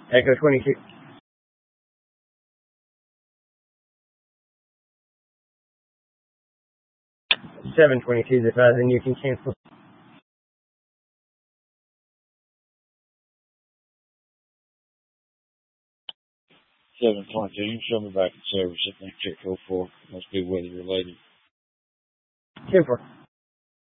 Echo 22. 722 is advising you can cancel. 722, show me back in service. I think check 04 must be weather related. 10-4.